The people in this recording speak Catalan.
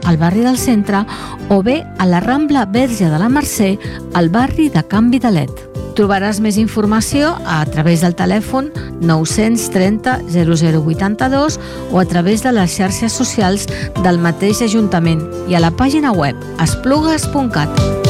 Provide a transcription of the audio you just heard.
al barri del Centre, o bé a la Rambla Verge de la Mercè, al barri de Can Vidalet. Trobaràs més informació a través del telèfon 930 0082 o a través de les xarxes socials del mateix Ajuntament i a la pàgina web esplugues.cat.